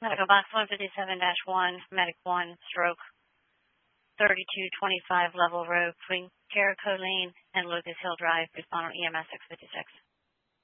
Medical box 157-1, medic 1, stroke 3225 Level Road between Jericho Lane and Lucas Hill Drive. Respond on EMS 656.